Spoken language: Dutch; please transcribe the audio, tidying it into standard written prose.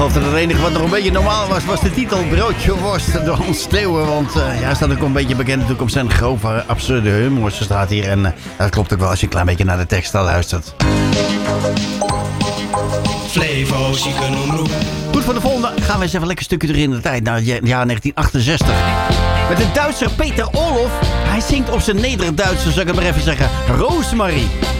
geloof dat het enige wat nog een beetje normaal was de titel Broodje Worst door Hans Steeuwen. Want hij staat ook wel een beetje bekend natuurlijk om zijn grove, absurde humor. Zo staat hier. En dat klopt ook wel als je een klein beetje naar de tekst al luistert. Flevo, ziekenomroep. Goed, voor de volgende gaan we eens even een lekker stukje erin in de tijd. Naar het jaar 1968. Met de Duitser Peter Orloff. Hij zingt op zijn Nederduits, zou ik het maar even zeggen, Rosemary.